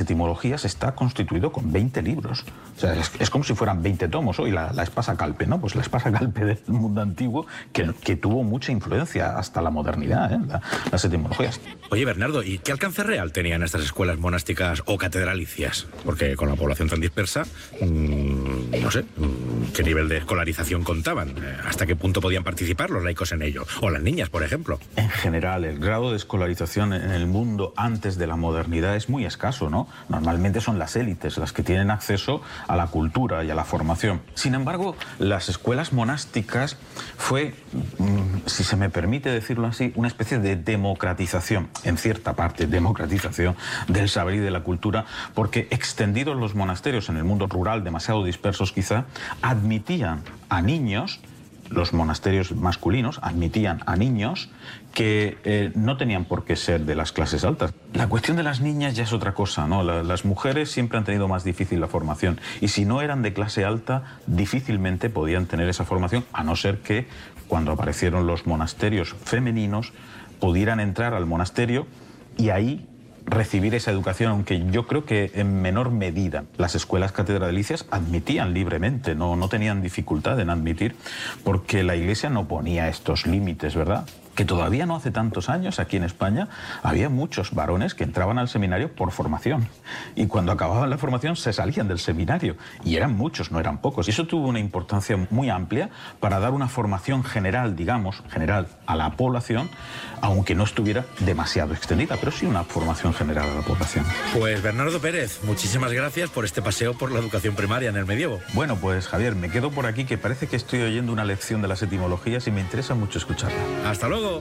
etimologías está constituido con 20 libros. O sea, es como si fueran 20 tomos. Hoy la Espasa Calpe, ¿no? Pues la Espasa Calpe del mundo antiguo que tuvo mucha influencia hasta la modernidad, las etimologías. Oye, Bernardo, ¿y qué alcance real tenían estas escuelas monásticas o catedralicias? Porque con la población tan dispersa, no sé, ¿qué nivel de escolarización contaban? ¿Hasta qué punto podían participar los laicos en ello? O las niñas, por ejemplo. En general, el grado de escolarización en el mundo antes de la modernidad es muy escaso, ¿no? Normalmente son las élites las que tienen acceso a la cultura y a la formación. Sin embargo, las escuelas monásticas fue, si se me permite decirlo así, una especie de democratización, en cierta parte, democratización del saber y de la cultura, porque extendidos los monasterios en el mundo rural, demasiado dispersos quizá, admitían a niños. Los monasterios masculinos admitían a niños que no tenían por qué ser de las clases altas. La cuestión de las niñas ya es otra cosa, ¿no? Las mujeres siempre han tenido más difícil la formación y si no eran de clase alta, difícilmente podían tener esa formación, a no ser que cuando aparecieron los monasterios femeninos pudieran entrar al monasterio y ahí recibir esa educación, aunque yo creo que en menor medida. Las escuelas catedralicias admitían libremente, no tenían dificultad en admitir, porque la Iglesia no ponía estos límites, ¿verdad? Que todavía no hace tantos años aquí en España había muchos varones que entraban al seminario por formación y cuando acababan la formación se salían del seminario y eran muchos, no eran pocos. Y eso tuvo una importancia muy amplia para dar una formación general, digamos, general a la población, aunque no estuviera demasiado extendida, pero sí una formación general a la población. Pues Bernardo Pérez, muchísimas gracias por este paseo por la educación primaria en el medievo. Bueno, pues Javier, me quedo por aquí que parece que estoy oyendo una lección de las etimologías y me interesa mucho escucharla. ¡Hasta luego!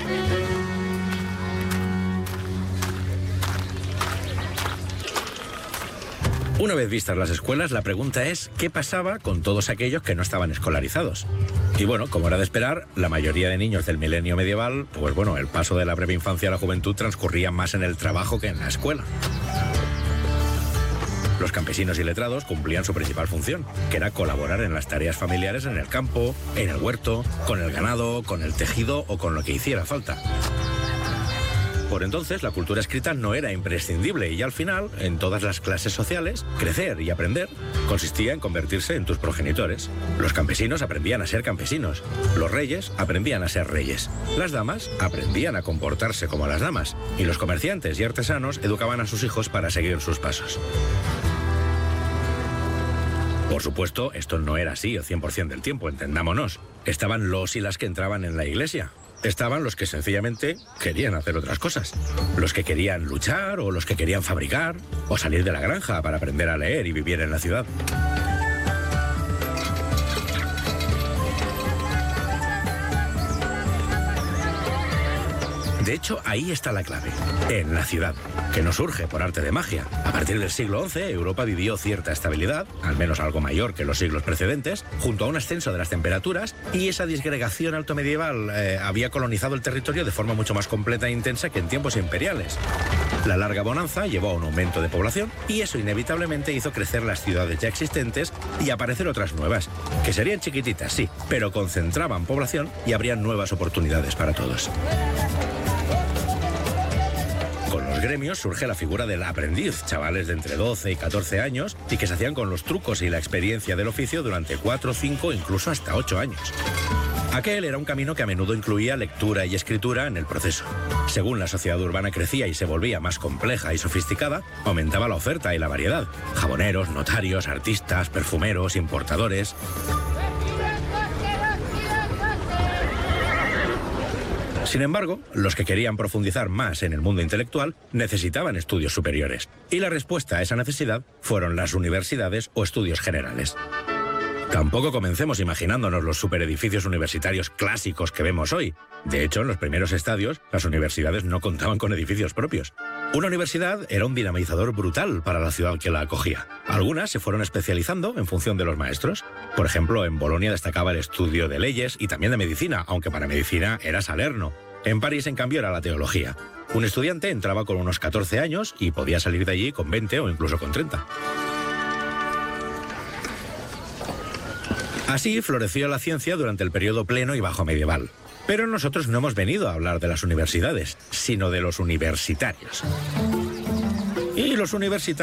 Una vez vistas las escuelas, la pregunta es ¿qué pasaba con todos aquellos que no estaban escolarizados? Y bueno, como era de esperar, la mayoría de niños del milenio medieval, pues bueno, el paso de la breve infancia a la juventud transcurría más en el trabajo que en la escuela. Los campesinos y letrados cumplían su principal función, que era colaborar en las tareas familiares en el campo, en el huerto, con el ganado, con el tejido o con lo que hiciera falta. Por entonces, la cultura escrita no era imprescindible y al final, en todas las clases sociales, crecer y aprender consistía en convertirse en tus progenitores. Los campesinos aprendían a ser campesinos, los reyes aprendían a ser reyes, las damas aprendían a comportarse como las damas y los comerciantes y artesanos educaban a sus hijos para seguir sus pasos. Por supuesto, esto no era así el 100% del tiempo, entendámonos. Estaban los y las que entraban en la iglesia. Estaban los que sencillamente querían hacer otras cosas. Los que querían luchar o los que querían fabricar o salir de la granja para aprender a leer y vivir en la ciudad. De hecho, ahí está la clave, en la ciudad, que no surge por arte de magia. A partir del siglo XI, Europa vivió cierta estabilidad, al menos algo mayor que los siglos precedentes, junto a un ascenso de las temperaturas, y esa disgregación altomedieval había colonizado el territorio de forma mucho más completa e intensa que en tiempos imperiales. La larga bonanza llevó a un aumento de población, y eso inevitablemente hizo crecer las ciudades ya existentes y aparecer otras nuevas, que serían chiquititas, sí, pero concentraban población y habrían nuevas oportunidades para todos. Con los gremios surge la figura del aprendiz, chavales de entre 12 y 14 años y que se hacían con los trucos y la experiencia del oficio durante 4, 5 incluso hasta 8 años. Aquel era un camino que a menudo incluía lectura y escritura en el proceso. Según la sociedad urbana crecía y se volvía más compleja y sofisticada, aumentaba la oferta y la variedad. Jaboneros, notarios, artistas, perfumeros, importadores. Sin embargo, los que querían profundizar más en el mundo intelectual necesitaban estudios superiores. Y la respuesta a esa necesidad fueron las universidades o estudios generales. Tampoco comencemos imaginándonos los superedificios universitarios clásicos que vemos hoy. De hecho, en los primeros estadios, las universidades no contaban con edificios propios. Una universidad era un dinamizador brutal para la ciudad que la acogía. Algunas se fueron especializando en función de los maestros. Por ejemplo, en Bolonia destacaba el estudio de leyes y también de medicina, aunque para medicina era Salerno. En París, en cambio, era la teología. Un estudiante entraba con unos 14 años y podía salir de allí con 20 o incluso con 30. Así floreció la ciencia durante el periodo pleno y bajo medieval. Pero nosotros no hemos venido a hablar de las universidades, sino de los universitarios. Y los universitarios